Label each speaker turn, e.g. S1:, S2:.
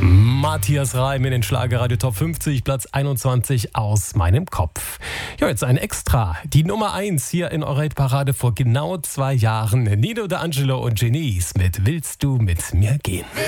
S1: Matthias Reim in den Schlagerradio Top 50, Platz 21 aus meinem Kopf. Ja, jetzt ein Extra. Die Nummer 1 hier in eurer Hitparade vor genau 2 Jahren. Nido D'Angelo und Genies mit Willst du mit mir gehen?